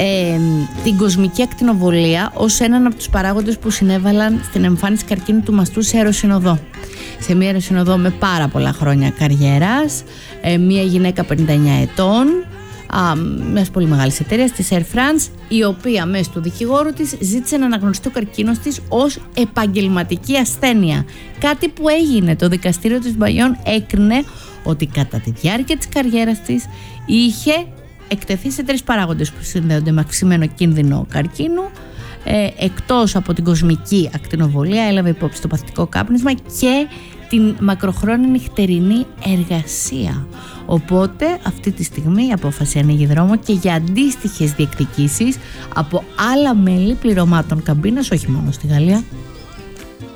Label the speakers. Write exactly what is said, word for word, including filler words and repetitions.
Speaker 1: ε, την κοσμική ακτινοβολία ως έναν από τους παράγοντες που συνέβαλαν στην εμφάνιση καρκίνου του μαστού σε αεροσυνοδό. Σε μια αεροσυνοδό με πάρα πολλά χρόνια καριέρας, ε, μια γυναίκα πενήντα εννιά ετών, α, μιας πολύ μεγάλης εταιρείας, της Air France, η οποία μέσω του δικηγόρου της ζήτησε να αναγνωριστεί ο καρκίνος της ως επαγγελματική ασθένεια. Κάτι που έγινε. Το δικαστήριο της Μπαγιόν έκρινε ότι κατά τη διάρκεια της καριέρας της είχε εκτεθεί σε τρεις παράγοντες που συνδέονται με αυξημένο κίνδυνο καρκίνου. Ε, εκτός από την κοσμική ακτινοβολία, έλαβε υπόψη το παθητικό κάπνισμα και την μακροχρόνια νυχτερινή εργασία. Οπότε αυτή τη στιγμή η απόφαση ανοίγει δρόμο και για αντίστοιχες διεκδικήσεις από άλλα μέλη πληρωμάτων καμπίνας, όχι μόνο στη Γαλλία.